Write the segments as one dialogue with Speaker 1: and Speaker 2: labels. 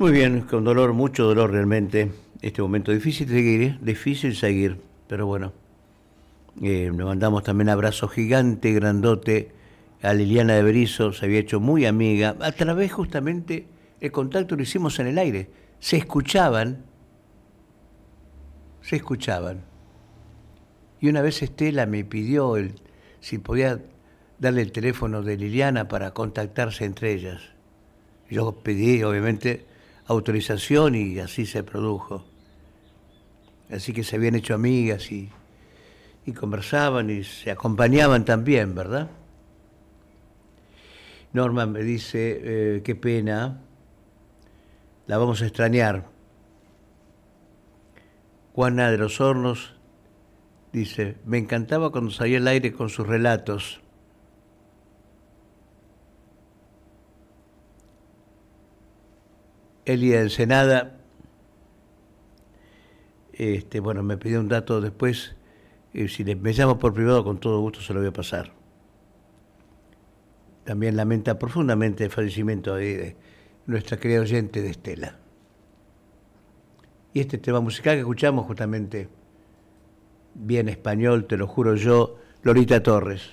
Speaker 1: Muy bien, con dolor, mucho dolor realmente. Este momento difícil de seguir, ¿eh? Difícil seguir, pero bueno. Le mandamos también abrazo gigante, grandote a Liliana de Berizo, se había hecho muy amiga. A través justamente el contacto lo hicimos en el aire. Se escuchaban. Y una vez Estela me pidió si podía darle el teléfono de Liliana para contactarse entre ellas. Yo pedí, obviamente, autorización y así se produjo. Así que se habían hecho amigas y conversaban y se acompañaban también, ¿verdad? Norma me dice, qué pena, la vamos a extrañar. Juana de los Hornos dice, me encantaba cuando salía al aire con sus relatos. Elia Ensenada, bueno, me pidió un dato después, si me llamo por privado, con todo gusto se lo voy a pasar. También lamenta profundamente el fallecimiento de nuestra querida oyente de Estela. Y este tema musical que escuchamos justamente, bien español, te lo juro yo, Lolita Torres.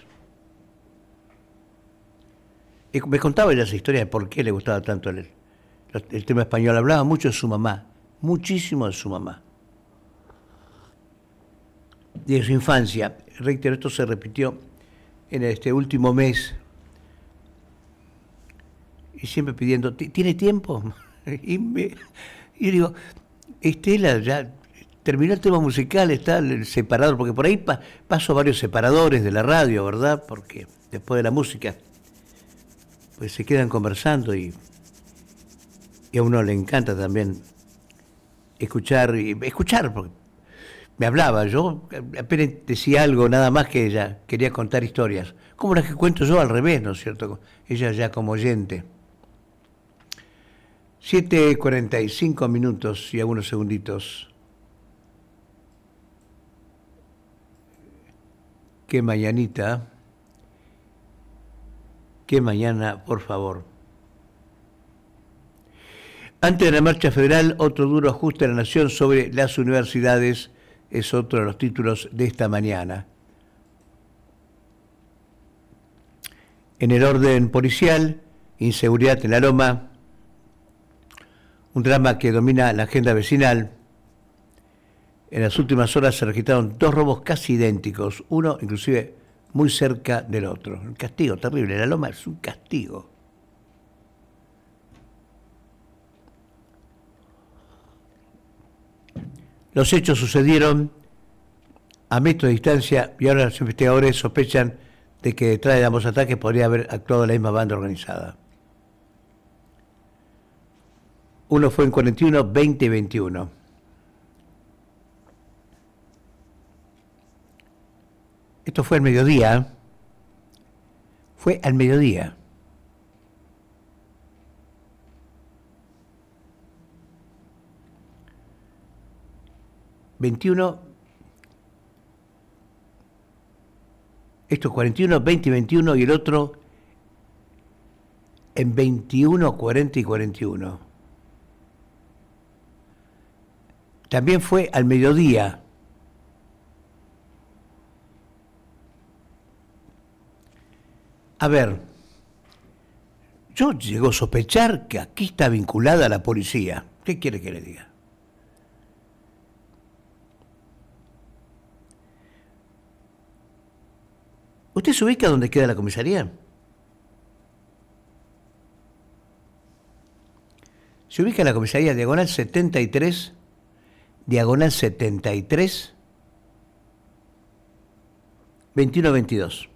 Speaker 1: Y me contaba ella esa historia de por qué le gustaba tanto el tema español. Hablaba mucho de su mamá, muchísimo de su mamá. Y de su infancia. Reitero, esto se repitió en este último mes. Y siempre pidiendo, ¿tiene tiempo? Y yo digo, Estela ya terminó el tema musical, está el separador, porque por ahí paso varios separadores de la radio, ¿verdad? Porque después de la música, pues se quedan conversando y a uno le encanta también escuchar, porque me hablaba, yo apenas decía algo, nada más que ella quería contar historias, como las que cuento yo al revés, ¿no es cierto? Ella ya como oyente. 7:45 y algunos segunditos. Qué mañanita. Qué mañana, por favor. Antes de la marcha federal, otro duro ajuste de la nación sobre las universidades es otro de los títulos de esta mañana. En el orden policial, inseguridad en la Loma, un drama que domina la agenda vecinal. En las últimas horas se registraron 2 robos casi idénticos, uno inclusive muy cerca del otro. Un castigo terrible, la Loma es un castigo. Los hechos sucedieron a metros de distancia y ahora los investigadores sospechan de que detrás de ambos ataques podría haber actuado la misma banda organizada. Uno fue en 41, 20 y 21. Esto fue al mediodía. Fue al mediodía. Esto es 41, 20 y 21 y el otro en 21, 40 y 41. También fue al mediodía. A ver, yo llego a sospechar que aquí está vinculada la policía. ¿Qué quiere que le diga? ¿Usted se ubica dónde queda la comisaría? Se ubica en la comisaría diagonal 73, 21-22.